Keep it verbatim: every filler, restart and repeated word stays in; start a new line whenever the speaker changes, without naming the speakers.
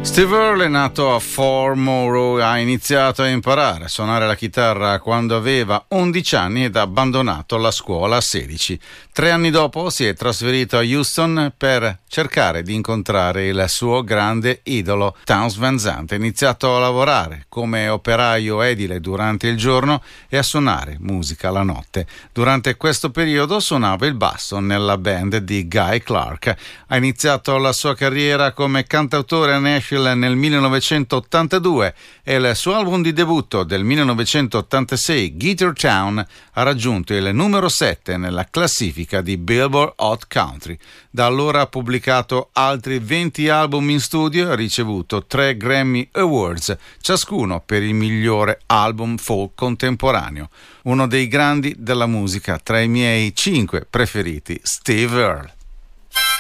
Steve Earle è nato a Fort Monroe, ha iniziato a imparare a suonare la chitarra quando aveva undici anni ed ha abbandonato la scuola a sedici. Tre anni dopo si è trasferito a Houston per cercare di incontrare il suo grande idolo Townes Van Zandt. Ha iniziato a lavorare come operaio edile durante il giorno e a suonare musica la notte. Durante questo periodo suonava il basso nella band di Guy Clark. Ha iniziato la sua carriera come cantautore a Nashville nel millenovecentottantadue e il suo album di debutto del millenovecentottantasei, Guitar Town, ha raggiunto il numero sette nella classifica di Billboard Hot Country. Da allora ha pubblicato altri venti album in studio e ha ricevuto tre Grammy Awards, ciascuno per il migliore album folk contemporaneo. Uno dei grandi della musica, tra i miei cinque preferiti, Steve Earle.